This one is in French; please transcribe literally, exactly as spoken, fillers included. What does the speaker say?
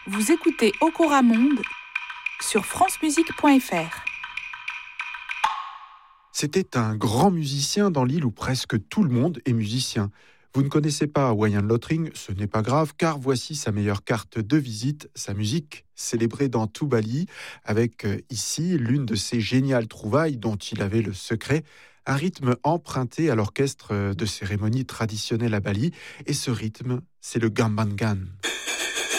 Vous écoutez Okora Monde sur francemusique point f r. C'était un grand musicien dans l'île où presque tout le monde est musicien. Vous ne connaissez pas Wayan Lotring, ce n'est pas grave, car voici sa meilleure carte de visite, sa musique, célébrée dans tout Bali, avec euh, ici l'une de ses géniales trouvailles dont il avait le secret, un rythme emprunté à l'orchestre de cérémonie traditionnelle à Bali, et ce rythme, c'est le Gambangan.